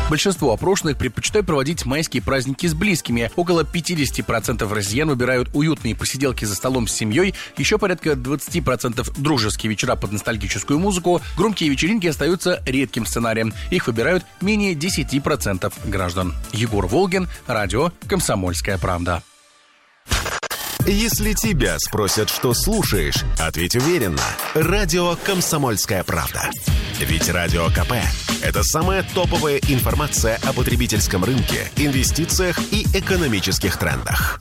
Большинство опрошенных предпочитают проводить майские праздники с близкими. Около 50% россиян выбирают уютные посиделки за столом с семьей, еще порядка 20% дружеские вечера под ностальгическую музыку. Громкие вечеринки остаются редким сценарием. Их выбирают менее 10% граждан. Егор Волгин, радио «Комсомольская правда». Если тебя спросят, что слушаешь, ответь уверенно. Радио «Комсомольская правда». Ведь Радио КП – это самая топовая информация о потребительском рынке, инвестициях и экономических трендах.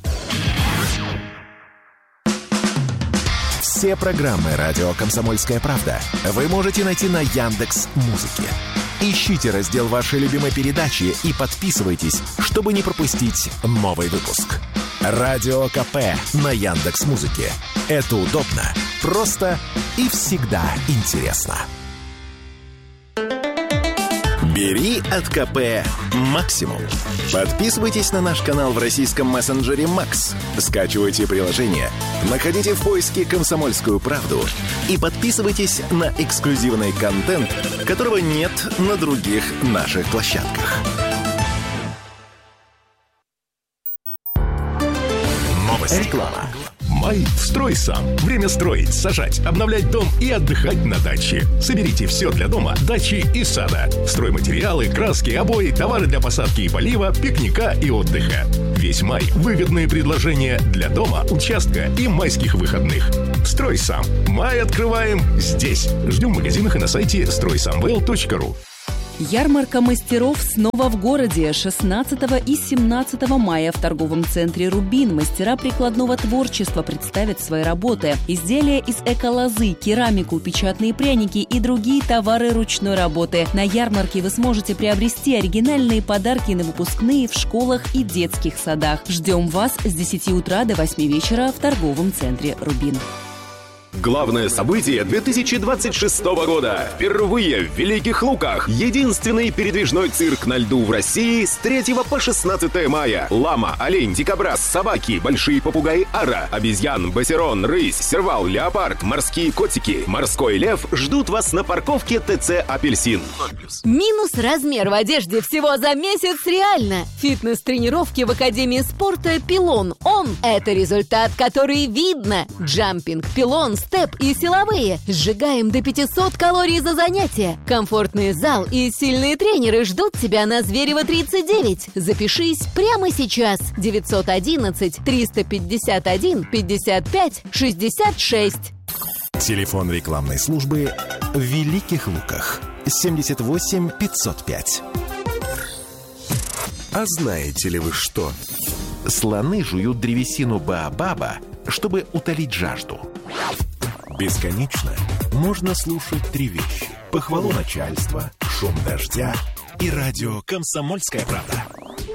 Все программы «Радио Комсомольская правда» вы можете найти на Яндекс.Музыке. Ищите раздел вашей любимой передачи и подписывайтесь, чтобы не пропустить новый выпуск. Радио КП на Яндекс.Музыке. Это удобно, просто и всегда интересно. Бери от КП максимум. Подписывайтесь на наш канал в российском мессенджере Макс. Скачивайте приложение, находите в поиске «Комсомольскую правду» и подписывайтесь на эксклюзивный контент, которого нет на других наших площадках. Реклама. Май «Строй сам». Время строить, сажать, обновлять дом и отдыхать на даче. Соберите все для дома, дачи и сада. Стройматериалы, краски, обои, товары для посадки и полива, пикника и отдыха. Весь май – выгодные предложения для дома, участка и майских выходных. «Строй сам». Май открываем здесь. Ждем в магазинах и на сайте стройсамвел.ру. Ярмарка мастеров снова в городе. 16 и 17 мая в торговом центре «Рубин» мастера прикладного творчества представят свои работы. Изделия из эколозы, керамику, печатные пряники и другие товары ручной работы. На ярмарке вы сможете приобрести оригинальные подарки на выпускные в школах и детских садах. Ждем вас с 10 утра до 8 вечера в торговом центре «Рубин». Главное событие 2026 года. Впервые в Великих Луках. Единственный передвижной цирк на льду в России с 3 по 16 мая. Лама, олень, дикобраз, собаки, большие попугаи ара, обезьян, басерон, рысь, сервал, леопард, морские котики, морской лев ждут вас на парковке ТЦ «Апельсин». Минус размер в одежде всего за месяц реально. Фитнес-тренировки в Академии спорта «Пилон». Это результат, который видно. Джампинг, пилон, степ и силовые. Сжигаем до 500 калорий за занятие. Комфортный зал и сильные тренеры ждут тебя на Зверева 39. Запишись прямо сейчас. 911-351-55-66. Телефон рекламной службы в Великих Луках. 78 505. А знаете ли вы что? Слоны жуют древесину баобаба, чтобы утолить жажду. Бесконечно можно слушать три вещи: похвалу начальства, шум дождя и радио «Комсомольская правда».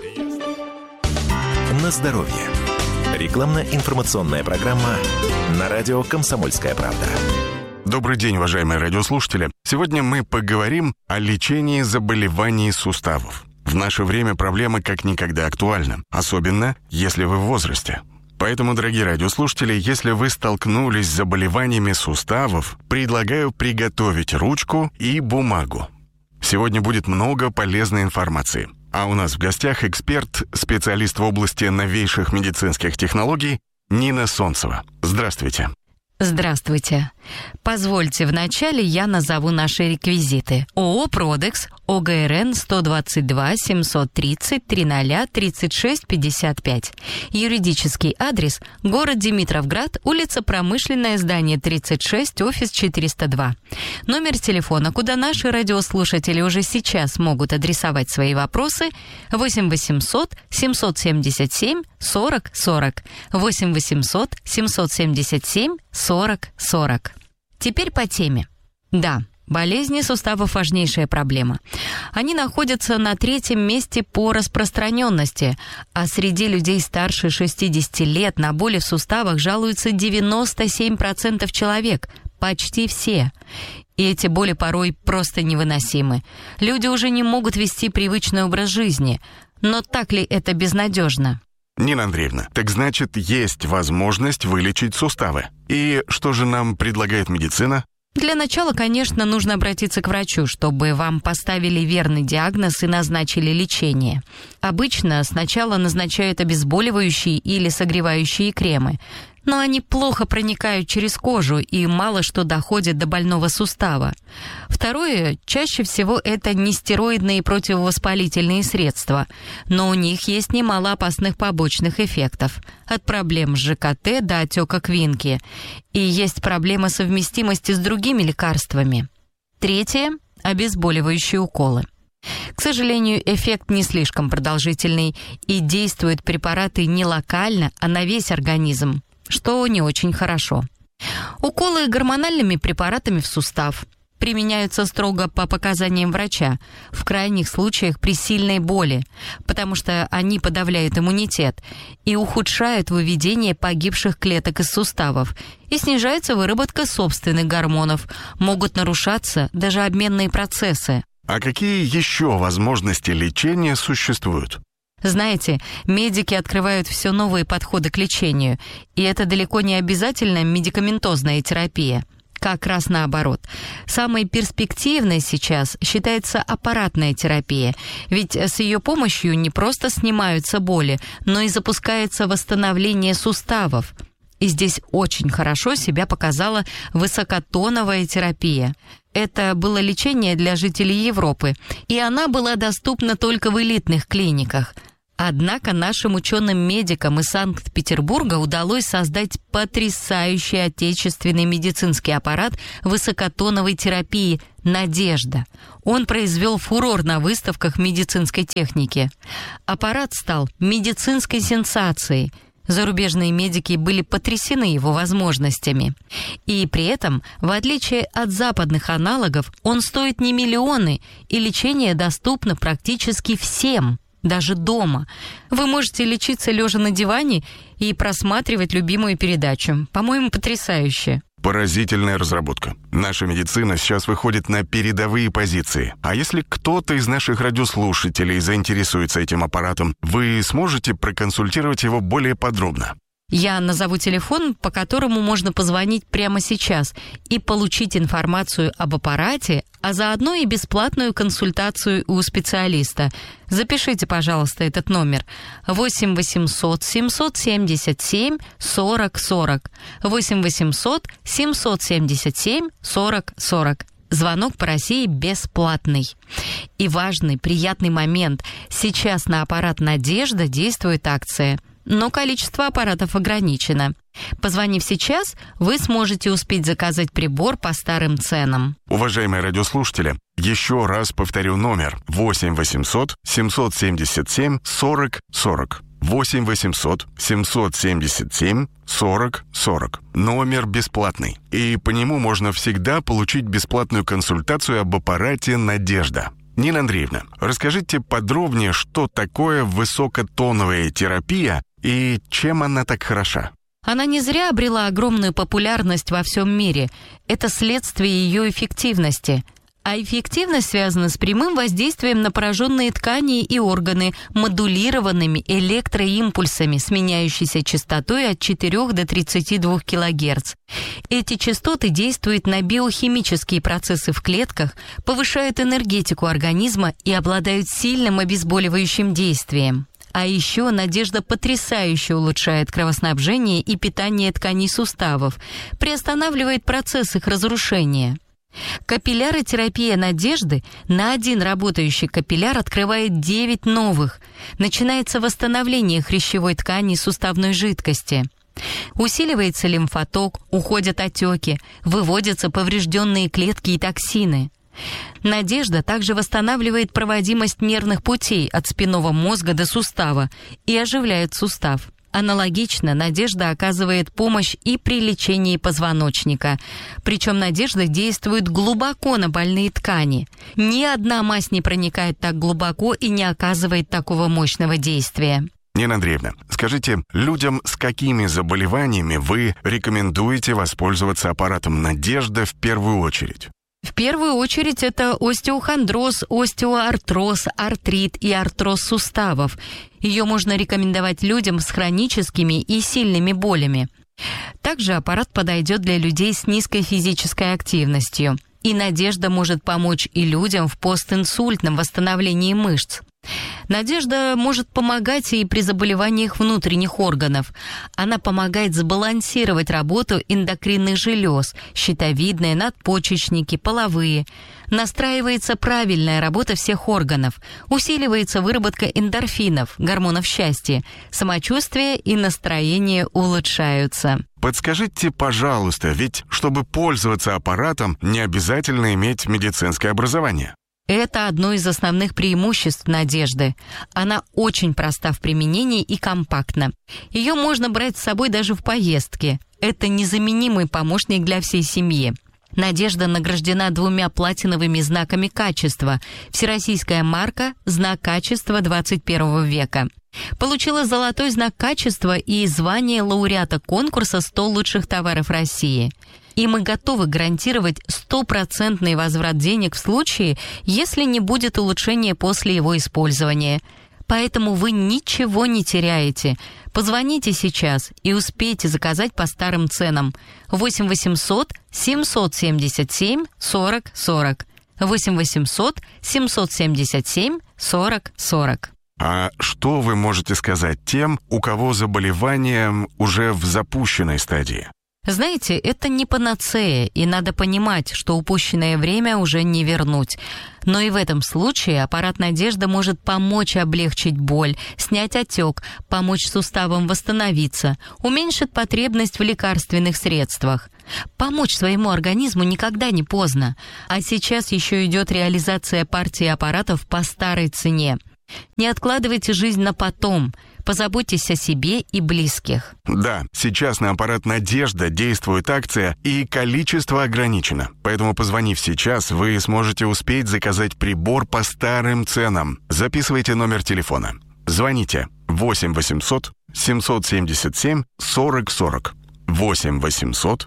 На здоровье. Рекламно-информационная программа на радио «Комсомольская правда». Добрый день, уважаемые радиослушатели. Сегодня мы поговорим о лечении заболеваний суставов. В наше время проблема как никогда актуальна, особенно если вы в возрасте. Поэтому, дорогие радиослушатели, если вы столкнулись с заболеваниями суставов, предлагаю приготовить ручку и бумагу. Сегодня будет много полезной информации. А у нас в гостях эксперт, специалист в области новейших медицинских технологий Нина Солнцева. Здравствуйте. Здравствуйте. Позвольте, вначале я назову наши реквизиты. ООО «Продекс», ОГРН 122 730 00 36 55. Юридический адрес: город Димитровград, улица Промышленная, здание 36, офис 402. Номер телефона, куда наши радиослушатели уже сейчас могут адресовать свои вопросы: 8 800 777 40 40. 8 800 777 40 40. Теперь по теме. Да, болезни суставов – важнейшая проблема. Они находятся на 3-м месте по распространенности, а среди людей старше 60 лет на боли в суставах жалуются 97% человек, почти все. И эти боли порой просто невыносимы. Люди уже не могут вести привычный образ жизни. Но так ли это безнадежно? Нина Андреевна, так значит, есть возможность вылечить суставы. И что же нам предлагает медицина? Для начала, конечно, нужно обратиться к врачу, чтобы вам поставили верный диагноз и назначили лечение. Обычно сначала назначают обезболивающие или согревающие кремы, но они плохо проникают через кожу и мало что доходит до больного сустава. Второе, чаще всего это нестероидные противовоспалительные средства, но у них есть немало опасных побочных эффектов, от проблем с ЖКТ до отека квинки, и есть проблема совместимости с другими лекарствами. Третье – обезболивающие уколы. К сожалению, эффект не слишком продолжительный, и действуют препараты не локально, а на весь организм, что не очень хорошо. Уколы гормональными препаратами в сустав применяются строго по показаниям врача, в крайних случаях при сильной боли, потому что они подавляют иммунитет и ухудшают выведение погибших клеток из суставов, и снижается выработка собственных гормонов, могут нарушаться даже обменные процессы. А какие еще возможности лечения существуют? Знаете, медики открывают все новые подходы к лечению, и это далеко не обязательно медикаментозная терапия. Как раз наоборот. Самой перспективной сейчас считается аппаратная терапия, ведь с ее помощью не просто снимаются боли, но и запускается восстановление суставов. И здесь очень хорошо себя показала высокотоновая терапия. Это было лечение для жителей Европы, и она была доступна только в элитных клиниках. Однако нашим ученым-медикам из Санкт-Петербурга удалось создать потрясающий отечественный медицинский аппарат высокотоновой терапии «Надежда». Он произвел фурор на выставках медицинской техники. Аппарат стал медицинской сенсацией. Зарубежные медики были потрясены его возможностями. И при этом, в отличие от западных аналогов, он стоит не миллионы, и лечение доступно практически всем, даже дома. Вы можете лечиться лежа на диване и просматривать любимую передачу. По-моему, потрясающе. Поразительная разработка. Наша медицина сейчас выходит на передовые позиции. А если кто-то из наших радиослушателей заинтересуется этим аппаратом, вы сможете проконсультировать его более подробно? Я назову телефон, по которому можно позвонить прямо сейчас и получить информацию об аппарате, а заодно и бесплатную консультацию у специалиста. Запишите, пожалуйста, этот номер: 8 800 777 40 40. 8 800 777 40 40. Звонок по России бесплатный. И важный, приятный момент. Сейчас на аппарат «Надежда» действует акция, но количество аппаратов ограничено. Позвонив сейчас, вы сможете успеть заказать прибор по старым ценам. Уважаемые радиослушатели, еще раз повторю номер: 8 800 777 40 40. 8 800 777 40 40. Номер бесплатный. И по нему можно всегда получить бесплатную консультацию об аппарате «Надежда». Нина Андреевна, расскажите подробнее, что такое высокотоновая терапия и чем она так хороша? Она не зря обрела огромную популярность во всем мире. Это следствие ее эффективности. А эффективность связана с прямым воздействием на пораженные ткани и органы модулированными электроимпульсами с меняющейся частотой от 4 до 32 кГц. Эти частоты действуют на биохимические процессы в клетках, повышают энергетику организма и обладают сильным обезболивающим действием. А еще «Надежда» потрясающе улучшает кровоснабжение и питание тканей суставов, приостанавливает процесс их разрушения. Капилляротерапия «Надежды» на один работающий капилляр открывает 9 новых. Начинается восстановление хрящевой ткани и суставной жидкости. Усиливается лимфоток, уходят отеки, выводятся поврежденные клетки и токсины. «Надежда» также восстанавливает проводимость нервных путей от спинного мозга до сустава и оживляет сустав. Аналогично «Надежда» оказывает помощь и при лечении позвоночника. Причем «Надежда» действует глубоко на больные ткани. Ни одна мазь не проникает так глубоко и не оказывает такого мощного действия. Нина Андреевна, скажите, людям с какими заболеваниями вы рекомендуете воспользоваться аппаратом «Надежда» в первую очередь? В первую очередь это остеохондроз, остеоартроз, артрит и артроз суставов. Ее можно рекомендовать людям с хроническими и сильными болями. Также аппарат подойдет для людей с низкой физической активностью. И «Надежда» может помочь и людям в постинсультном восстановлении мышц. «Надежда» может помогать и при заболеваниях внутренних органов. Она помогает сбалансировать работу эндокринных желез, щитовидные, надпочечники, половые. Настраивается правильная работа всех органов. Усиливается выработка эндорфинов, гормонов счастья. Самочувствие и настроение улучшаются. Подскажите, пожалуйста, ведь чтобы пользоваться аппаратом, не обязательно иметь медицинское образование. Это одно из основных преимуществ «Надежды». Она очень проста в применении и компактна. Ее можно брать с собой даже в поездке. Это незаменимый помощник для всей семьи. «Надежда» награждена 2 платиновыми знаками качества. Всероссийская марка «Знак качества 21 века». Получила золотой знак качества и звание лауреата конкурса «100 лучших товаров России». И мы готовы гарантировать 100% возврат денег в случае, если не будет улучшения после его использования. Поэтому вы ничего не теряете. Позвоните сейчас и успейте заказать по старым ценам. 8 800 777 40 40. 8 800 777 40 40. А что вы можете сказать тем, у кого заболевание уже в запущенной стадии? Знаете, это не панацея, и надо понимать, что упущенное время уже не вернуть. Но и в этом случае аппарат «Надежда» может помочь облегчить боль, снять отек, помочь суставам восстановиться, уменьшит потребность в лекарственных средствах. Помочь своему организму никогда не поздно. А сейчас еще идет реализация партии аппаратов по старой цене. Не откладывайте жизнь на потом. Позаботьтесь о себе и близких. Да, сейчас на аппарат «Надежда» действует акция, и количество ограничено. Поэтому, позвонив сейчас, вы сможете успеть заказать прибор по старым ценам. Записывайте номер телефона. Звоните 8 800 777 40 40. 8 800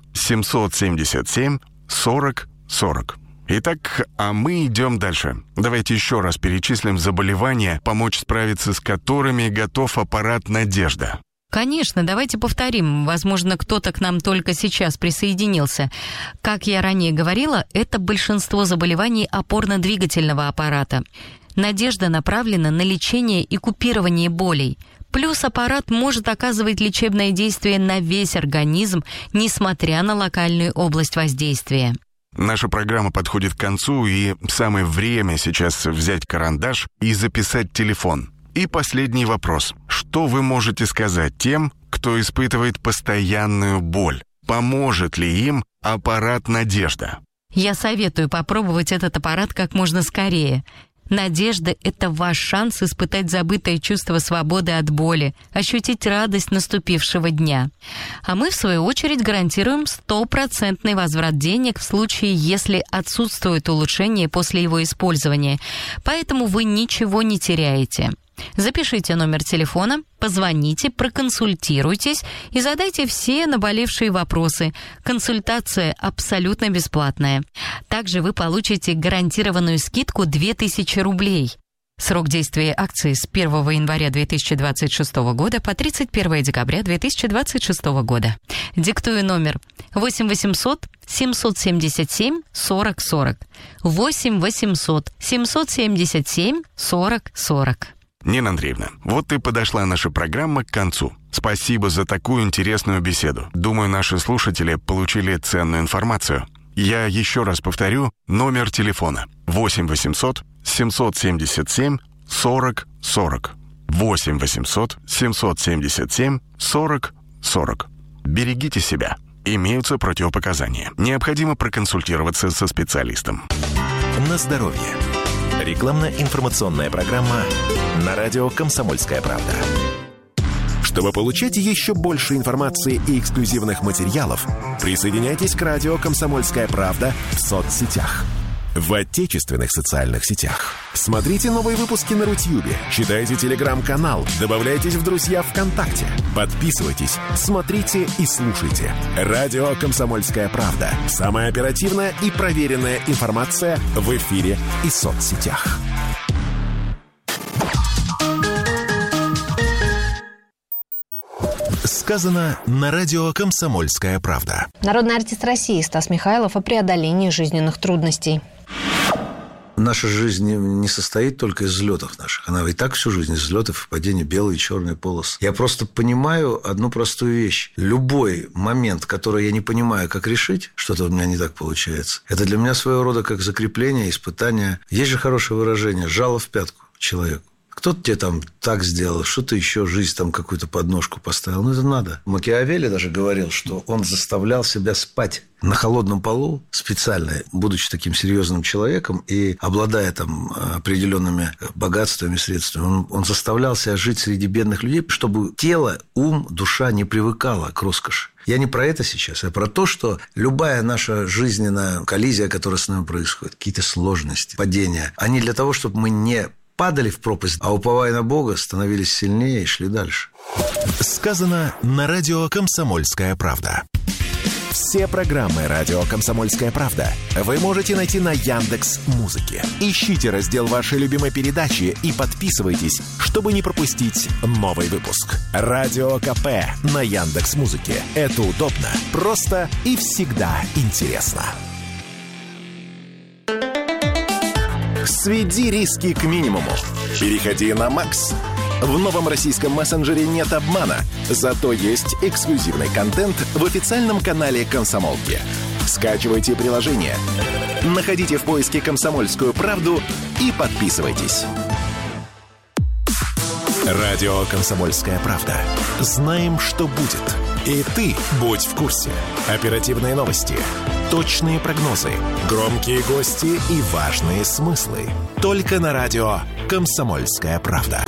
777 40 40. Итак, а мы идем дальше. Давайте еще раз перечислим заболевания, помочь справиться с которыми готов аппарат «Надежда». Конечно, давайте повторим. Возможно, кто-то к нам только сейчас присоединился. Как я ранее говорила, это большинство заболеваний опорно-двигательного аппарата. «Надежда» направлена на лечение и купирование болей. Плюс аппарат может оказывать лечебное действие на весь организм, несмотря на локальную область воздействия. Наша программа подходит к концу, и самое время сейчас взять карандаш и записать телефон. И последний вопрос. Что вы можете сказать тем, кто испытывает постоянную боль? Поможет ли им аппарат «Надежда»? Я советую попробовать этот аппарат как можно скорее. «Надежда» — это ваш шанс испытать забытое чувство свободы от боли, ощутить радость наступившего дня. А мы, в свою очередь, гарантируем 100% возврат денег в случае, если отсутствует улучшение после его использования. Поэтому вы ничего не теряете. Запишите номер телефона, позвоните, проконсультируйтесь и задайте все наболевшие вопросы. Консультация абсолютно бесплатная. Также вы получите гарантированную скидку 2000 рублей. Срок действия акции с 1 января 2026 года по 31 декабря 2026 года. Диктую номер 8 800 777 40 40. 8 800 777 40 40. Нина Андреевна, вот и подошла наша программа к концу. Спасибо за такую интересную беседу. Думаю, наши слушатели получили ценную информацию. Я еще раз повторю номер телефона 8 800 777 40 40. 8 800 777 40 40. Берегите себя. Имеются противопоказания. Необходимо проконсультироваться со специалистом. На здоровье. Рекламно-информационная программа на радио «Комсомольская правда». Чтобы получать еще больше информации и эксклюзивных материалов, присоединяйтесь к радио «Комсомольская правда» в соцсетях. В отечественных социальных сетях. Смотрите новые выпуски на Рутьюбе, читайте телеграм-канал, добавляйтесь в друзья ВКонтакте, подписывайтесь, смотрите и слушайте. Радио «Комсомольская правда». Самая оперативная и проверенная информация в эфире и соцсетях. Сказано на радио «Комсомольская правда». Народный артист России Стас Михайлов о преодолении жизненных трудностей. Наша жизнь не состоит только из взлетов наших. Она и так всю жизнь из взлетов и падений, белые и черные полосы. Я просто понимаю одну простую вещь. Любой момент, который я не понимаю, как решить, что-то у меня не так получается, это для меня своего рода как закрепление, испытание. Есть же хорошее выражение: жало в пятку человеку. Кто-то тебе там так сделал, что-то еще, жизнь там какую-то подножку поставил. Ну, это надо. Макиавелли даже говорил, что он заставлял себя спать на холодном полу специально, будучи таким серьезным человеком и обладая там определенными богатствами, средствами. Он заставлял себя жить среди бедных людей, чтобы тело, ум, душа не привыкала к роскоши. Я не про это сейчас, я про то, что любая наша жизненная коллизия, которая с нами происходит, какие-то сложности, падения, они для того, чтобы мы не падали в пропасть, а уповая на Бога, становились сильнее и шли дальше. Сказано на радио «Комсомольская правда». Все программы радио «Комсомольская правда» вы можете найти на Яндекс.Музыке. Ищите раздел вашей любимой передачи и подписывайтесь, чтобы не пропустить новый выпуск. Радио КП на Яндекс.Музыке. Это удобно, просто и всегда интересно. Сведи риски к минимуму. Переходи на Макс. В новом российском мессенджере нет обмана, зато есть эксклюзивный контент в официальном канале «Комсомолки». Скачивайте приложение, находите в поиске «Комсомольскую правду» и подписывайтесь. Радио «Комсомольская правда». Знаем, что будет. И ты будь в курсе. Оперативные новости, точные прогнозы, громкие гости и важные смыслы. Только на радио «Комсомольская правда».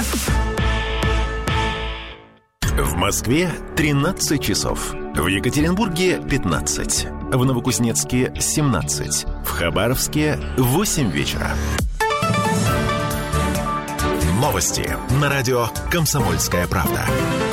В Москве 13 часов. В Екатеринбурге 15. В Новокузнецке 17. В Хабаровске 8 вечера. Новости на радио «Комсомольская правда».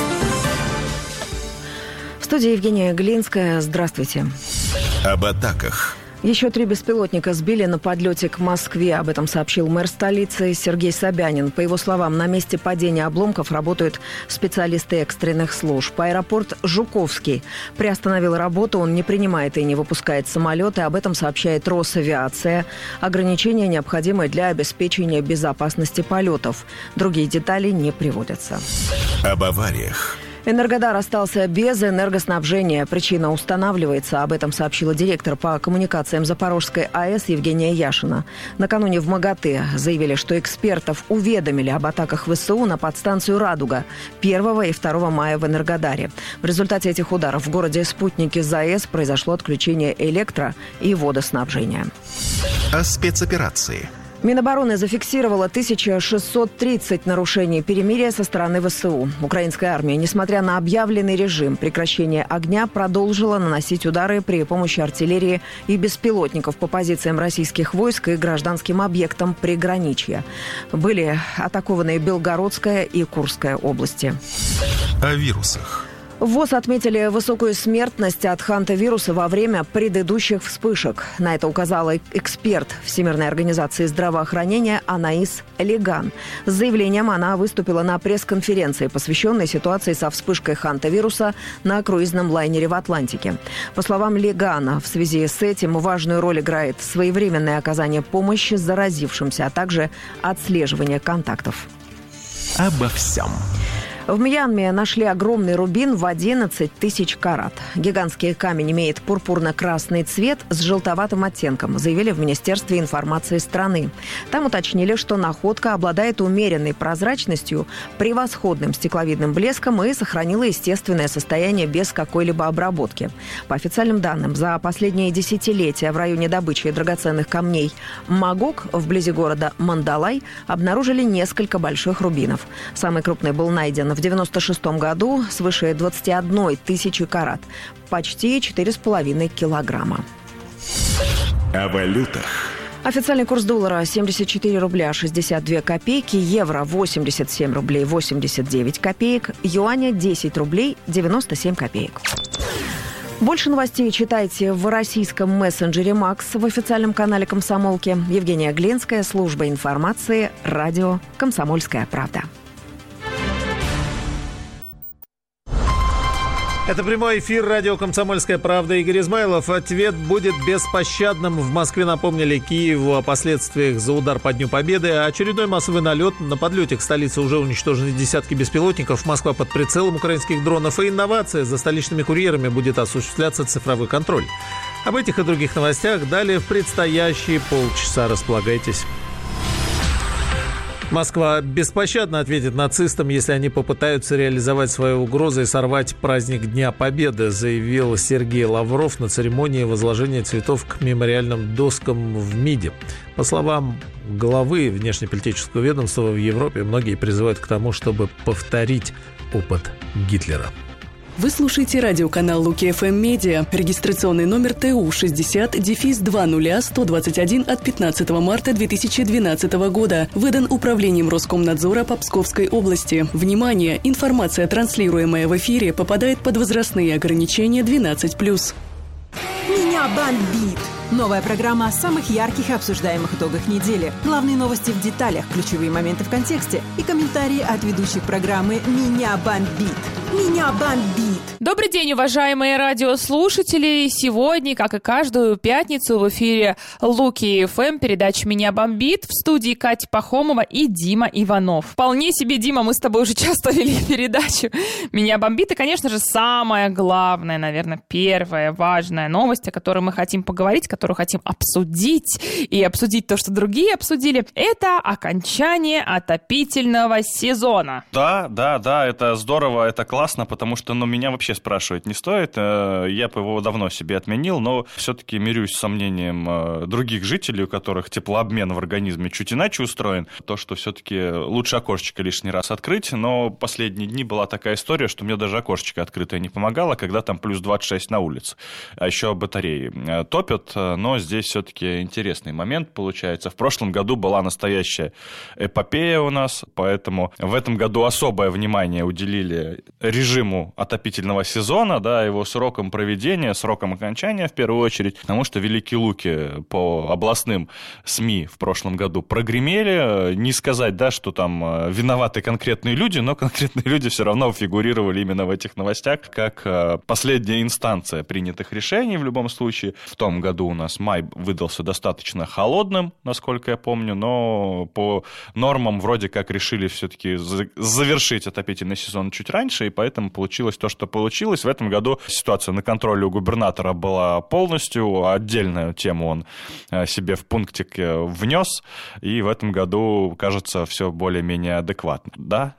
В студии Евгения Глинская. Здравствуйте. Об атаках. Еще 3 беспилотника сбили на подлете к Москве. Об этом сообщил мэр столицы Сергей Собянин. По его словам, на месте падения обломков работают специалисты экстренных служб. Аэропорт Жуковский приостановил работу. Он не принимает и не выпускает самолеты. Об этом сообщает Росавиация. Ограничения необходимы для обеспечения безопасности полетов. Другие детали не приводятся. Об авариях. Энергодар остался без энергоснабжения. Причина устанавливается. Об этом сообщила директор по коммуникациям Запорожской АЭС Евгения Яшина. Накануне в МАГАТЭ заявили, что экспертов уведомили об атаках ВСУ на подстанцию «Радуга» 1 и 2 мая в Энергодаре. В результате этих ударов в городе Спутники ЗАЭС произошло отключение электро- и водоснабжения. О спецоперации. Минобороны зафиксировала 1630 нарушений перемирия со стороны ВСУ. Украинская армия, несмотря на объявленный режим прекращения огня, продолжила наносить удары при помощи артиллерии и беспилотников по позициям российских войск и гражданским объектам приграничья. Были атакованы Белгородская и Курская области. О вирусах. В ВОЗ отметили высокую смертность от хантавируса во время предыдущих вспышек. На это указала эксперт Всемирной организации здравоохранения Анаис Леган. С заявлением она выступила на пресс-конференции, посвященной ситуации со вспышкой хантавируса на круизном лайнере в Атлантике. По словам Легана, в связи с этим важную роль играет своевременное оказание помощи заразившимся, а также отслеживание контактов. Обо всем. В Мьянме нашли огромный рубин в 11 тысяч карат. Гигантский камень имеет пурпурно-красный цвет с желтоватым оттенком, заявили в Министерстве информации страны. Там уточнили, что находка обладает умеренной прозрачностью, превосходным стекловидным блеском и сохранила естественное состояние без какой-либо обработки. По официальным данным, за последние десятилетия в районе добычи драгоценных камней Магок вблизи города Мандалай обнаружили несколько больших рубинов. Самый крупный был найден в 1996 году свыше 21 тысячи карат, почти 4,5 килограмма. О валютах. Официальный курс доллара 74 рубля 62 копейки, евро 87 рублей 89 копеек, юаня 10 рублей 97 копеек. Больше новостей читайте в российском мессенджере «Макс» в официальном канале «Комсомолки». Евгения Глинская, служба информации, радио «Комсомольская правда». Это прямой эфир радио «Комсомольская правда». Игорь Измайлов. Ответ будет беспощадным. В Москве напомнили Киеву о последствиях за удар по Дню Победы. Очередной массовый налет. На подлете к столице уже уничтожены десятки беспилотников. Москва под прицелом украинских дронов. И инновация. За столичными курьерами будет осуществляться цифровой контроль. Об этих и других новостях далее в предстоящие полчаса. Располагайтесь. Москва беспощадно ответит нацистам, если они попытаются реализовать свои угрозы и сорвать праздник Дня Победы, заявил Сергей Лавров на церемонии возложения цветов к мемориальным доскам в МИДе. По словам главы внешнеполитического ведомства, в Европе многие призывают к тому, чтобы повторить опыт Гитлера. Вы слушаете радиоканал Луки ФМ Медиа. Регистрационный номер ТУ 60-20-121 от 15 марта 2012 года. Выдан Управлением Роскомнадзора по Псковской области. Внимание! Информация, транслируемая в эфире, попадает под возрастные ограничения 12+. Меня бомбит! Новая программа о самых ярких и обсуждаемых итогах недели. Главные новости в деталях, ключевые моменты в контексте и комментарии от ведущих программы «Меня бомбит». Меня бомбит! Добрый день, уважаемые радиослушатели. Сегодня, как и каждую пятницу, в эфире Луки ФМ, передача «Меня бомбит». В студии Катя Пахомова и Дима Иванов. Вполне себе, Дима, мы с тобой уже часто вели передачу «Меня бомбит». И, конечно же, самая главная, наверное, первая важная новость, о которой мы хотим поговорить, которую хотим обсудить и обсудить то, что другие обсудили, это окончание отопительного сезона. Да, это здорово, это классно, потому что, меня вообще спрашивать не стоит. Я бы его давно себе отменил, но все-таки мирюсь с сомнением других жителей, у которых теплообмен в организме чуть иначе устроен. То, что все-таки лучше окошечко лишний раз открыть, но последние дни была такая история, что мне даже окошечко открытое не помогало, когда там плюс 26 на улице. А еще батареи топят, но здесь все-таки интересный момент получается. В прошлом году была настоящая эпопея у нас, поэтому в этом году особое внимание уделили режиму отопительного сезона, его сроком проведения, сроком окончания в первую очередь, потому что Великие Луки по областным СМИ в прошлом году прогремели. Не сказать, что там виноваты конкретные люди, но конкретные люди все равно фигурировали именно в этих новостях как последняя инстанция принятых решений в любом случае. В том году у нас май выдался достаточно холодным, насколько я помню, но по нормам вроде как решили все-таки завершить отопительный сезон чуть раньше, и поэтому получилось то, что получилось. В этом году ситуация на контроле у губернатора была полностью, отдельную тему он себе в пунктике внес, и в этом году, кажется, все более-менее адекватно. Да?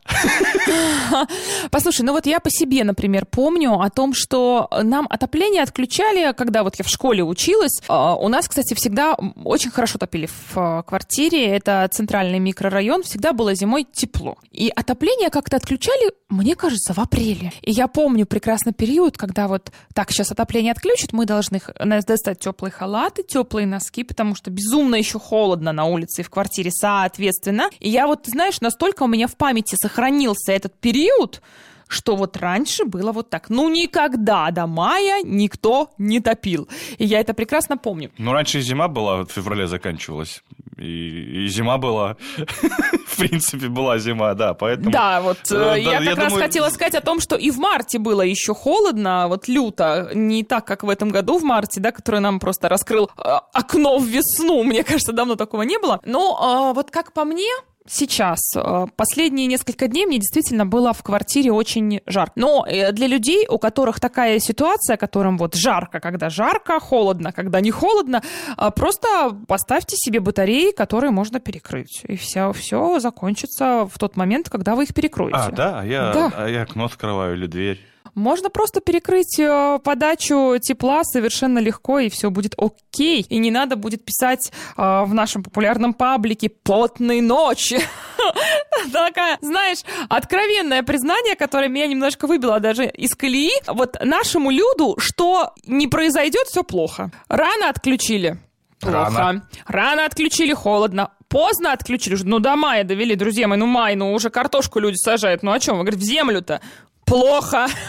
Послушай, я по себе, например, помню о том, что нам отопление отключали, когда я в школе училась. У нас, кстати, всегда очень хорошо топили в квартире. Это центральный микрорайон. Всегда было зимой тепло. И отопление как-то отключали, мне кажется, в апреле. И я помню прекрасный период, когда сейчас отопление отключат, мы должны достать теплые халаты, теплые носки, потому что безумно еще холодно на улице и в квартире, соответственно. И я настолько у меня в памяти сохранился этот период, что раньше было так. Никогда до мая никто не топил. И я это прекрасно помню. Раньше и зима была, в феврале заканчивалась. И зима была. В принципе, была зима, поэтому... Да, я как раз хотела сказать о том, что и в марте было еще холодно, люто. Не так, как в этом году в марте, который нам просто раскрыл окно в весну. Мне кажется, давно такого не было. Но как по мне... Сейчас, последние несколько дней мне действительно было в квартире очень жарко. Но для людей, у которых такая ситуация, которым жарко, когда жарко, холодно, когда не холодно, просто поставьте себе батареи, которые можно перекрыть. И все закончится в тот момент, когда вы их перекроете. Я окно открываю или дверь. Можно просто перекрыть подачу тепла совершенно легко, и все будет окей. И не надо будет писать в нашем популярном паблике «Потные ночи». Такая, откровенное признание, которое меня немножко выбило даже из колеи. Нашему люду, что не произойдет, все плохо. Рано отключили. Плохо. Рано отключили, холодно. Поздно отключили. До мая довели, друзья мои. Май, уже картошку люди сажают. О чем? Вы говорите, в землю-то. Плохо.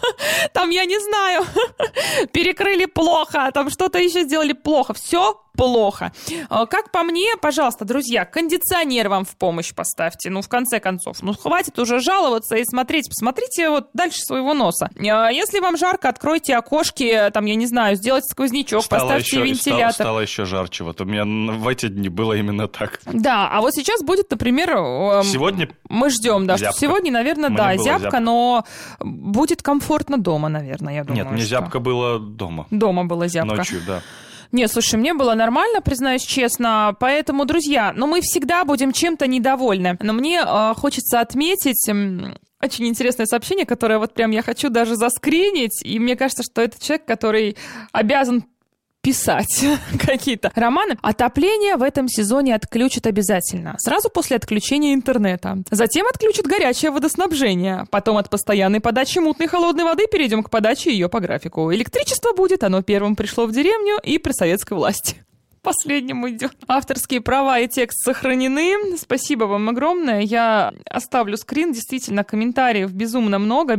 Там, я не знаю, перекрыли плохо, там что-то еще сделали плохо. Все плохо. Как по мне, пожалуйста, друзья, кондиционер вам в помощь поставьте. В конце концов. Хватит уже жаловаться и смотреть. Посмотрите вот дальше своего носа. Если вам жарко, откройте окошки, там, я не знаю, сделайте сквознячок, поставьте вентилятор. Стало еще жарче. Вот у меня в эти дни было именно так. Да, а вот сейчас будет, например... Сегодня мы ждем, да, зябка. Что сегодня, наверное, да, зябка, но будет комфортно дома, наверное, я думаю. Нет, мне зябка было дома. Дома была зябка. Ночью, да. Нет, слушай, мне было нормально, признаюсь честно, поэтому, друзья, мы всегда будем чем-то недовольны. Но мне хочется отметить... Очень интересное сообщение, которое вот прям я хочу даже заскринить, и мне кажется, что это человек, который обязан писать какие-то романы. Отопление в этом сезоне отключат обязательно. Сразу после отключения интернета. Затем отключат горячее водоснабжение. Потом от постоянной подачи мутной холодной воды перейдем к подаче ее по графику. Электричество будет, оно первым пришло в деревню и при советской власти. Последним идет. Авторские права и текст сохранены. Спасибо вам огромное. Я оставлю скрин. Действительно, комментариев безумно много.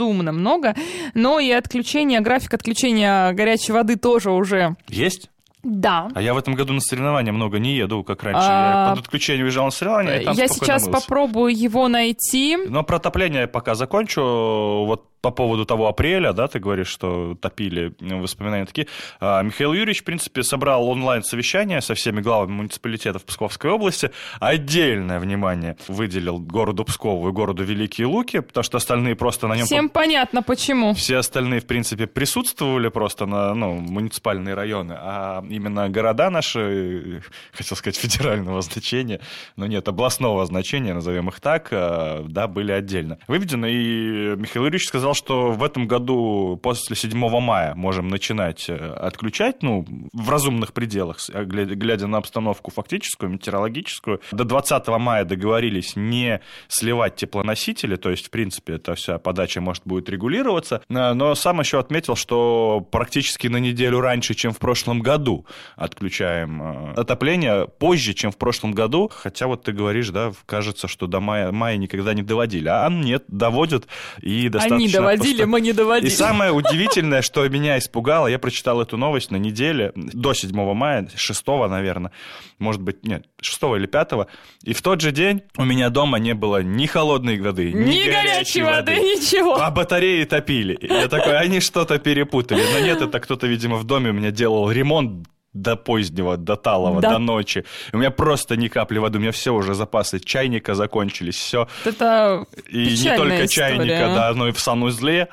Но и график отключения горячей воды тоже уже... Есть? Да. А я в этом году на соревнования много не еду, как раньше. Я под отключение уезжал на соревнования, и там я сейчас мылся. Попробую его найти. Но про отопление пока закончу. Вот по поводу того апреля, да, ты говоришь, что топили, воспоминания такие. Михаил Юрьевич, в принципе, собрал онлайн-совещание со всеми главами муниципалитетов Псковской области. Отдельное внимание выделил городу Пскову и городу Великие Луки, потому что остальные просто на нем... Всем понятно, почему. Все остальные, в принципе, присутствовали просто на муниципальные районы, а именно города наши, хотел сказать, федерального значения, но нет, областного значения, назовем их так, да, были отдельно выведены. И Михаил Юрьевич сказал, что в этом году после 7 мая можем начинать отключать, в разумных пределах, глядя на обстановку фактическую, метеорологическую. До 20 мая договорились не сливать теплоносители, то есть, в принципе, эта вся подача, может, будет регулироваться. Но сам еще отметил, что практически на неделю раньше, чем в прошлом году, отключаем отопление, позже, чем в прошлом году. Хотя вот ты говоришь, да, кажется, что до мая никогда не доводили. А нет, доводят и достаточно... Они доводили, мы не доводили. И самое удивительное, что меня испугало, я прочитал эту новость на неделе, до 7 мая, 6, наверное, может быть, нет, 6 или 5, и в тот же день у меня дома не было ни холодной воды, ни горячей воды, ничего. А батареи топили. И я такой, они что-то перепутали. Но нет, это кто-то, видимо, в доме у меня делал ремонт до позднего, до талого, до ночи. У меня просто ни капли воды, у меня все уже запасы чайника закончились, все. Это и не только чайника, да, но и в санузле.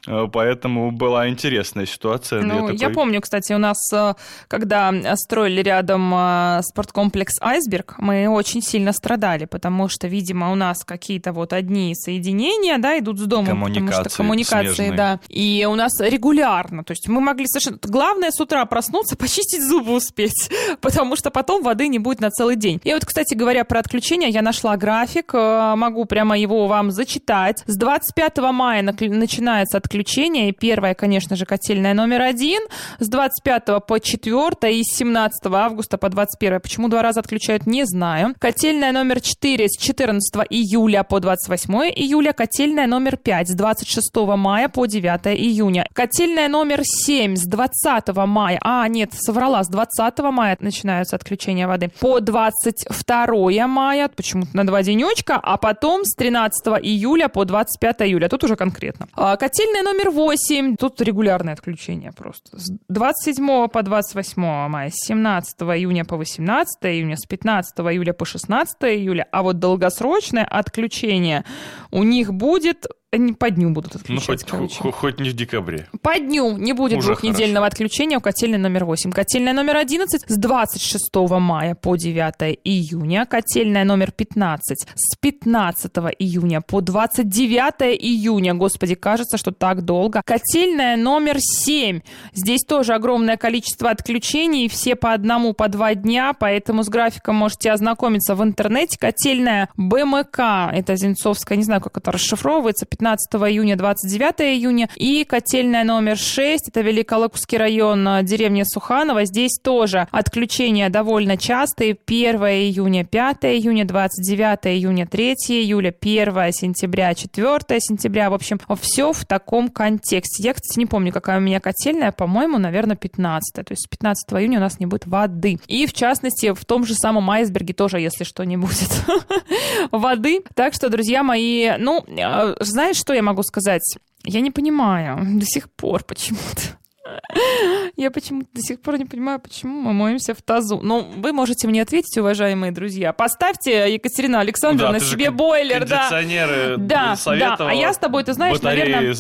Поэтому была интересная ситуация. Я помню, кстати, у нас, когда строили рядом спорткомплекс «Айсберг», мы очень сильно страдали, потому что, видимо, у нас какие-то вот одни соединения, да, идут с дома, потому что коммуникации, смежные. Да. И у нас регулярно, то есть мы могли совершенно... Главное с утра проснуться, почистить зубы успеть, потому что потом воды не будет на целый день. И вот, кстати говоря, про отключение, я нашла график, могу прямо его вам зачитать. С 25 мая начинается отключение. И первое, конечно же, котельная номер 1 с 25 по 4 и с 17 августа по 21. Почему 2 раза отключают, не знаю. Котельная номер 4 с 14 июля по 28 июля. Котельная номер 5 с 26 мая по 9 июня. Котельная номер 7 с 20 мая. С 20 мая начинаются отключения воды. По 22 мая, почему-то на 2 денечка, а потом с 13 июля по 25 июля. Тут уже конкретно. Котельная номер 8, тут регулярное отключение просто. С 27 по 28 мая, с 17 июня по 18 июня, с 15 июля по 16 июля. А вот долгосрочное отключение у них будет... Они по дню будут отключать, хоть не в декабре. По дню не будет уже двухнедельного отключения у котельной номер 8. Котельная номер 11 с 26 мая по 9 июня. Котельная номер 15 с 15 июня по 29 июня. Господи, кажется, что так долго. Котельная номер 7. Здесь тоже огромное количество отключений. Все по одному, по 2 дня. Поэтому с графиком можете ознакомиться в интернете. Котельная БМК. Это Зенцовская, не знаю, как это расшифровывается. 15 июня, 29 июня. И котельная номер 6, это Великолукский район, деревня Суханово. Здесь тоже отключения довольно частые. 1 июня, 5 июня, 29 июня, 3 июля, 1 сентября, 4 сентября. В общем, все в таком контексте. Я, кстати, не помню, какая у меня котельная. По-моему, наверное, 15. То есть 15 июня у нас не будет воды. И, в частности, в том же самом Айсберге тоже, если что, не будет воды. Так что, друзья мои, знаешь, что я могу сказать? Я не понимаю до сих пор почему-то. Я почему-то до сих пор не понимаю, почему мы моемся в тазу. Но вы можете мне ответить, уважаемые друзья. Поставьте, Екатерина Александровна, себе бойлер. Кондиционеры советовала. А я с тобой, ты знаешь, наверное...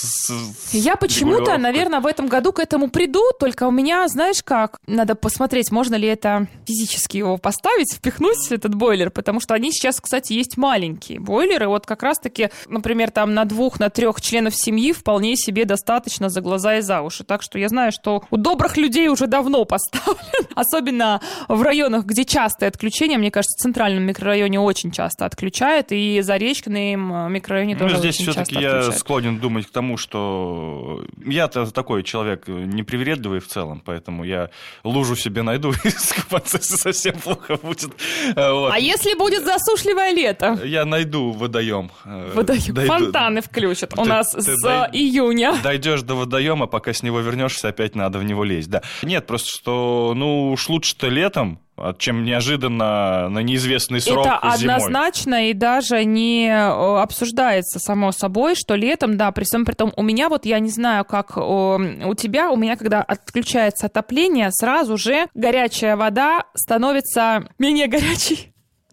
Я почему-то, наверное, в этом году к этому приду, только у меня, знаешь как, надо посмотреть, можно ли это физически его поставить, впихнуть, этот бойлер, потому что они сейчас, кстати, есть маленькие бойлеры. Вот как раз-таки, например, там на 2, на 3 членов семьи вполне себе достаточно за глаза и за уши. Так что я знаю, что у добрых людей уже давно поставлен. Особенно в районах, где частые отключения. Мне кажется, в центральном микрорайоне очень часто отключают. И Заречном микрорайоне тоже здесь очень часто отключают. Здесь все-таки я склонен думать к тому, что я-то такой человек непривередливый в целом, поэтому я лужу себе найду, и скупаться совсем плохо будет. Вот. А если будет засушливое лето? Я найду водоем. Фонтаны включат у нас с июня. Дойдешь до водоема, пока с него вернешься, опять надо в него лезть. Да. Нет, просто что, уж лучше-то летом, чем неожиданно на неизвестный срок это зимой. Однозначно и даже не обсуждается само собой, что летом, да, при всем при том, у меня я не знаю, как у тебя, у меня, когда отключается отопление, сразу же горячая вода становится менее горячей.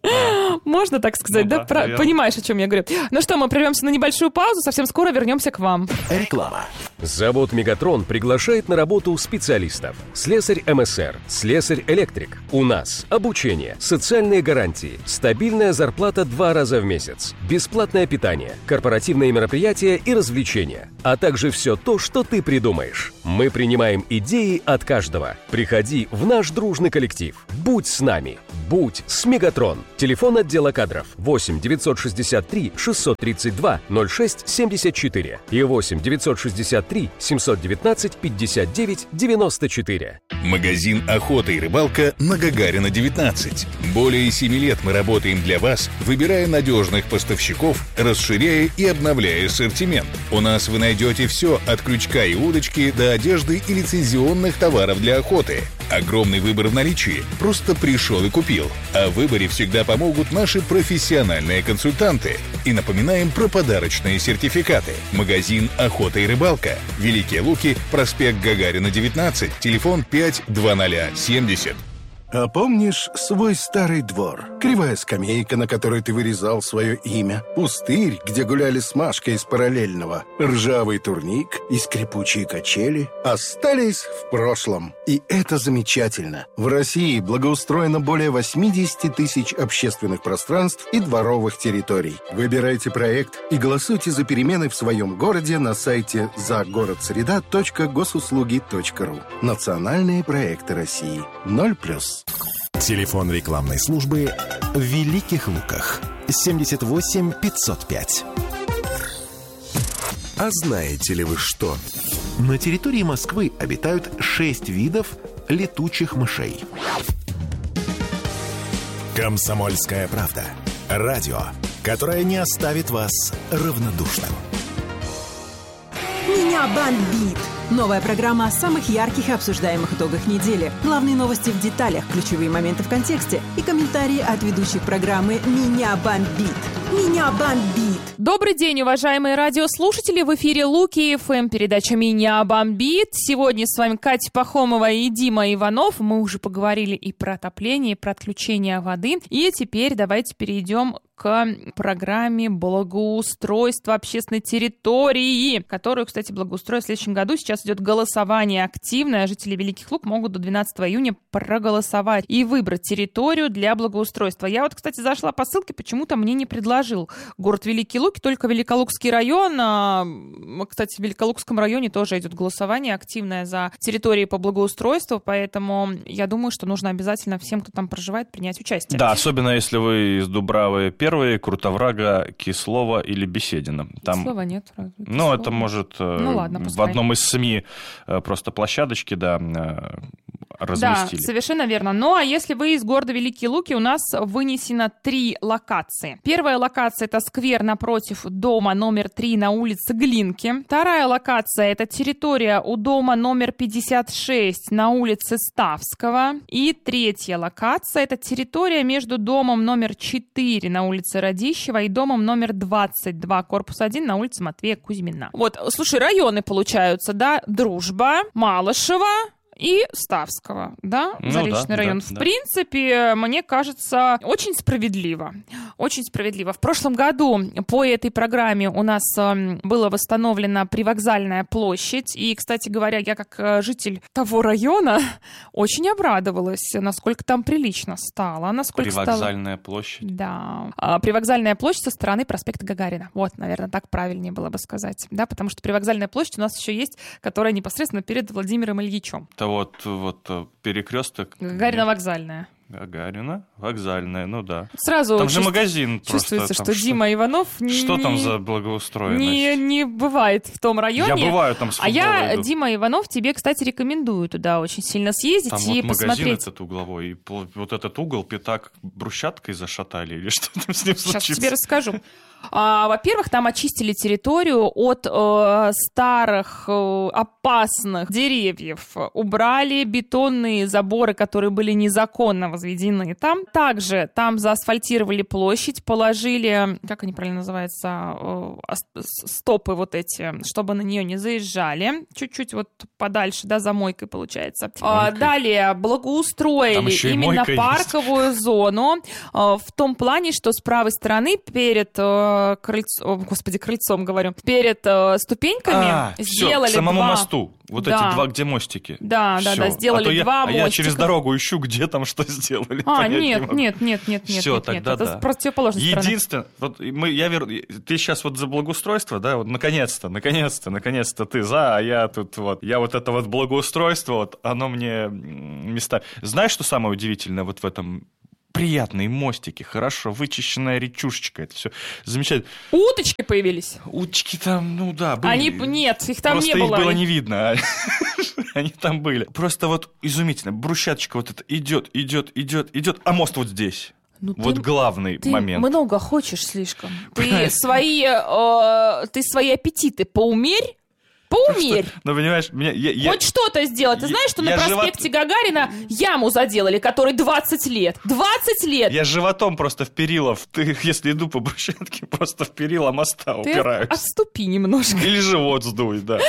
Можно так сказать, да? Понимаешь, о чем я говорю. Ну что, мы прервемся на небольшую паузу, совсем скоро вернемся к вам. Реклама. Завод «Мегатрон» приглашает на работу специалистов. Слесарь МСР, слесарь-электрик. У нас обучение, социальные гарантии, стабильная зарплата 2 раза в месяц, бесплатное питание, корпоративные мероприятия и развлечения, а также все то, что ты придумаешь. Мы принимаем идеи от каждого. Приходи в наш дружный коллектив. Будь с нами. Будь с «Мегатрон». Телефон отдела кадров 8 963 632 06 74 и 8 963 719 59 94. Магазин «Охота и рыбалка» на Гагарина, 19. Более 7 лет мы работаем для вас, выбирая надежных поставщиков, расширяя и обновляя ассортимент. У нас вы найдете все от крючка и удочки до одежды и лицензионных товаров для охоты. Огромный выбор в наличии. Просто пришел и купил. А в выборе всегда помогут наши профессиональные консультанты. И напоминаем про подарочные сертификаты. Магазин «Охота и рыбалка». Великие Луки, проспект Гагарина, 19, телефон 52070. А помнишь свой старый двор? Кривая скамейка, на которой ты вырезал свое имя. Пустырь, где гуляли с Машкой из параллельного. Ржавый турник и скрипучие качели остались в прошлом. И это замечательно. В России благоустроено более 80 тысяч общественных пространств и дворовых территорий. Выбирайте проект и голосуйте за перемены в своем городе на сайте загородсреда.госуслуги.ру. Национальные проекты России. 0+. Телефон рекламной службы в Великих Луках 78 505. А знаете ли вы что? На территории Москвы обитают 6 видов летучих мышей. «Комсомольская правда». Радио, которое не оставит вас равнодушным. «Меня бомбит». Новая программа о самых ярких и обсуждаемых итогах недели. Главные новости в деталях, ключевые моменты в контексте и комментарии от ведущих программы «Меня бомбит». «Меня бомбит». Добрый день, уважаемые радиослушатели. В эфире Луки ФМ, передача «Меня бомбит». Сегодня с вами Катя Пахомова и Дима Иванов. Мы уже поговорили и про отопление, и про отключение воды. И теперь давайте перейдем к программе благоустройства общественной территории, которую, кстати, благоустроят в следующем году. Сейчас идет голосование активное. Жители Великих Лук могут до 12 июня проголосовать и выбрать территорию для благоустройства. Я вот, кстати, зашла по ссылке, почему-то мне не предложил город Великие Луки, только Великолукский район. Кстати, в Великолукском районе тоже идет голосование активное за территории по благоустройству, поэтому я думаю, что нужно обязательно всем, кто там проживает, принять участие. Да, особенно если вы из Дубравы первый Крутоврага, Кислова или Беседина. Там... Кислова нет. Ну, это может ладно, в одном из СМИ просто площадочки, да, разместили. Да, совершенно верно. Ну, а если вы из города Великие Луки, у нас вынесено 3 локации. Первая локация — это сквер напротив дома номер 3 на улице Глинки. Вторая локация — это территория у дома номер 56 на улице Ставского. И третья локация — это территория между домом номер 4 на улице Радищева и домом номер 22, корпус 1 на улице Матвея Кузьмина. Вот, слушай, районы получаются, да? Дружба, Малышева и Ставского, да, Заречный район. В принципе, мне кажется, очень справедливо. Очень справедливо. В прошлом году по этой программе у нас была восстановлена Привокзальная площадь. И, кстати говоря, я как житель того района очень обрадовалась, насколько там прилично стало. Привокзальная площадь? Да. Привокзальная площадь со стороны проспекта Гагарина. Вот, наверное, так правильнее было бы сказать. Да, потому что Привокзальная площадь у нас еще есть, которая непосредственно перед Владимиром Ильичем. Вот перекресток. Гагарина-вокзальная. Гагарина-вокзальная, ну да. Сразу там же магазин чувствуется, просто. что Дима Иванов что там за благоустроенность? Не бывает в том районе. Я бываю там с футбола. А я, Дима Иванов, тебе, кстати, рекомендую туда очень сильно съездить там и вот посмотреть. Магазин этот угловой, и вот этот угол пятак брусчаткой зашатали, или что там с ним случится? Сейчас тебе расскажу. Во-первых, там очистили территорию от старых опасных деревьев, убрали бетонные заборы, которые были незаконно возведены там. Также там заасфальтировали площадь, положили, как они правильно называются, стопы вот эти, чтобы на нее не заезжали, чуть-чуть вот подальше, да, за мойкой получается. Далее благоустроили именно парковую зону в том плане, что с правой стороны перед крыльцом, говорю, перед ступеньками сделали к самому два... мосту. Вот эти два, где мостики. Да, сделали два мостика. Я через дорогу ищу, где там что сделали. Нет. Все, тогда это да. с противоположной стороны. Единственное, вот ты сейчас вот за благоустройство, да, вот наконец-то ты за, а я тут вот, я вот это вот благоустройство, вот, оно мне места... Знаешь, что самое удивительное вот в этом? Приятные мостики, хорошо вычищенная речушечка, это все замечательно. Уточки появились? Уточки там, ну да, были. Нет, их там просто не было. Просто их было не видно, они там были. Просто вот изумительно, брусчаточка вот эта идет, а мост вот здесь. Вот главный момент. Ты много хочешь слишком. Ты свои аппетиты поумерь. Поумерь. Ну, понимаешь, хоть что-то сделать. Ты знаешь, что на проспекте Гагарина яму заделали, которой 20 лет? 20 лет! Я животом просто в перила, если иду по брусчатке, просто в перила моста упираюсь. Отступи немножко. Или живот сдуй, да.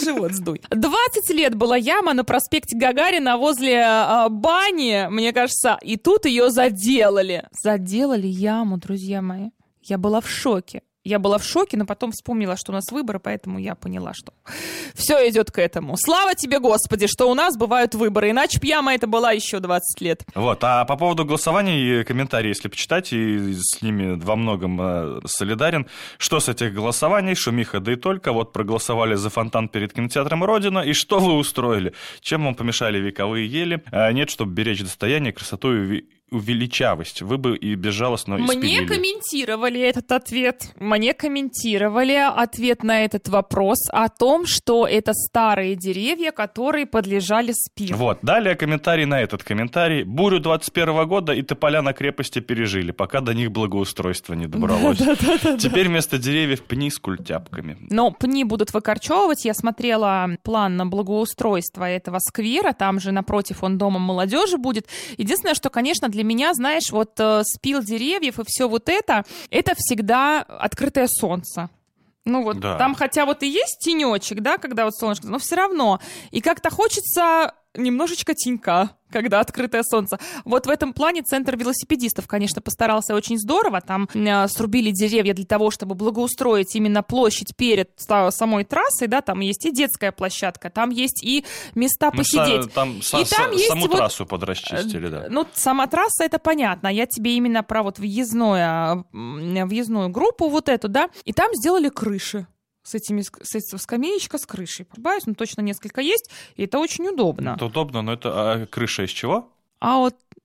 20 лет была яма на проспекте Гагарина возле бани, мне кажется, и тут ее заделали. Заделали яму, друзья мои. Я была в шоке. Но потом вспомнила, что у нас выборы, поэтому я поняла, что все идет к этому. Слава тебе, Господи, что у нас бывают выборы, иначе б яма это была еще 20 лет. Вот, а по поводу голосований и комментарии, если почитать, и с ними во многом солидарен. Что с этих голосований? Шумиха, да и только. Вот проголосовали за фонтан перед кинотеатром «Родина». И что вы устроили? Чем вам помешали вековые ели? Нет, чтобы беречь достояние, красоту и увеличавость. Вы бы и безжалостно испилили. Мне комментировали этот ответ. Мне комментировали ответ на этот вопрос о том, что это старые деревья, которые подлежали спилу. Вот. Далее комментарий на этот комментарий. Бурю 21 года и тополя на крепости пережили, пока до них благоустройство не добралось. Теперь вместо деревьев пни с культяпками. Но пни будут выкорчевывать. Я смотрела план на благоустройство этого сквера. Там же напротив он домом молодежи будет. Единственное, что, конечно, для меня, знаешь, вот спил деревьев и все вот это всегда открытое солнце. Ну вот, да. Там хотя вот и есть тенечек, да, когда вот солнышко, но все равно. И как-то хочется немножечко тенька, когда открытое солнце. Вот в этом плане центр велосипедистов, конечно, постарался очень здорово. Там срубили деревья для того, чтобы благоустроить именно площадь перед самой трассой, да, там есть и детская площадка, там есть и места посидеть. Там саму трассу подрасчистили, да. Ну, сама трасса, это понятно. Я тебе именно про вот въездную группу вот эту, да, и там сделали крыши. Скамеечка с крышей. Побаюсь, но точно несколько есть, и это очень удобно. Это удобно, но это крыша из чего? А вот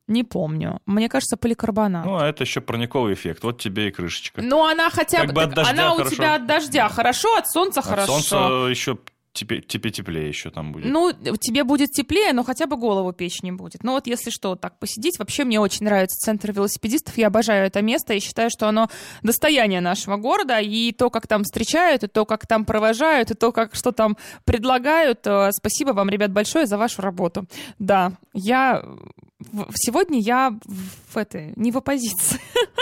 Не помню. Мне кажется, поликарбонат. Ну, а это еще парниковый эффект. Вот тебе и крышечка. Ну, она хотя бы... Она у тебя от дождя хорошо, от солнца хорошо. От солнца еще теплее еще там будет. Ну, тебе будет теплее, но хотя бы голову печь не будет. Ну, вот если что, так посидеть. Вообще, мне очень нравится центр велосипедистов. Я обожаю это место и считаю, что оно достояние нашего города. И то, как там встречают, и то, как там провожают, и то, что там предлагают. Спасибо вам, ребят, большое за вашу работу. Да, сегодня я не в оппозиции.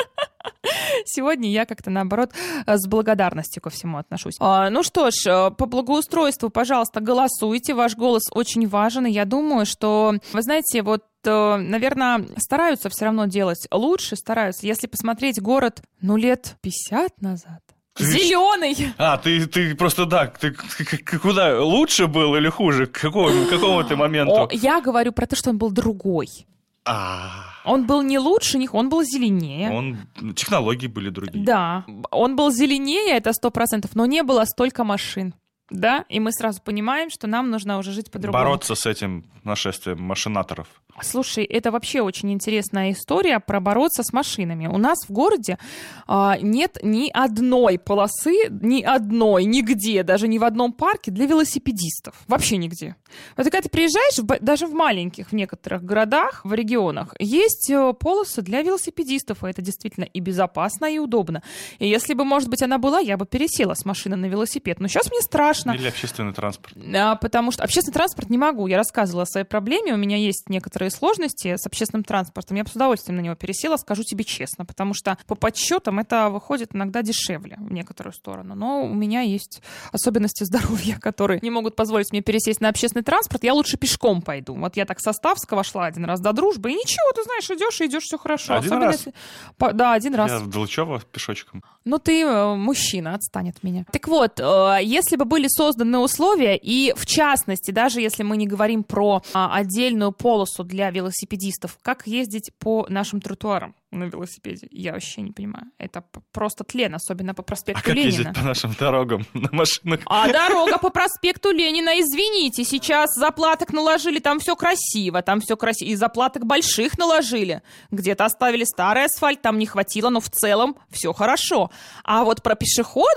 Сегодня я как-то, наоборот, с благодарностью ко всему отношусь. Ну что ж, по благоустройству, пожалуйста, голосуйте. Ваш голос очень важен. И я думаю, что, вы знаете, вот, наверное, стараются все равно делать лучше, стараются. Если посмотреть город, лет 50 назад. Зеленый! Ты просто ты куда? Лучше был или хуже? К какому ты моменту? Я говорю про то, что он был другой. Он был не лучше них, он был зеленее. Технологии были другие. Да, он был зеленее, это 100%, но не было столько машин. Да, и мы сразу понимаем, что нам нужно уже жить по-другому. Бороться с этим нашествием машинаторов. Слушай, это вообще очень интересная история про бороться с машинами. У нас в городе нет ни одной полосы, нигде, даже ни в одном парке для велосипедистов. Вообще нигде. Вот когда ты приезжаешь, даже в маленьких, в некоторых городах, в регионах, есть полосы для велосипедистов, и это действительно и безопасно, и удобно. И если бы, может быть, она была, я бы пересела с машины на велосипед. Но сейчас мне страшно. Или общественный транспорт. Потому что общественный транспорт не могу. Я рассказывала о своей проблеме, у меня есть некоторые сложности с общественным транспортом. Я бы с удовольствием на него пересела, скажу тебе честно, потому что по подсчетам это выходит иногда дешевле в некоторую сторону. Но у меня есть особенности здоровья, которые не могут позволить мне пересесть на общественный транспорт. Я лучше пешком пойду. Вот я так со Ставского шла один раз до Дружбы, и ничего, ты знаешь, идешь, все хорошо. Один раз? Да, один раз. Я в Долчево пешочком. Ну, ты мужчина, отстань от меня. Так вот, если бы были созданы условия, и в частности, даже если мы не говорим про отдельную полосу для велосипедистов, как ездить по нашим тротуарам на велосипеде, я вообще не понимаю. Это просто тлен, особенно по проспекту Ленина. Как ездить по нашим дорогам на машинах? Дорога по проспекту Ленина, извините, сейчас заплаток наложили, там все красиво, и заплаток больших наложили. Где-то оставили старый асфальт, там не хватило, но в целом все хорошо. А вот про пешеходов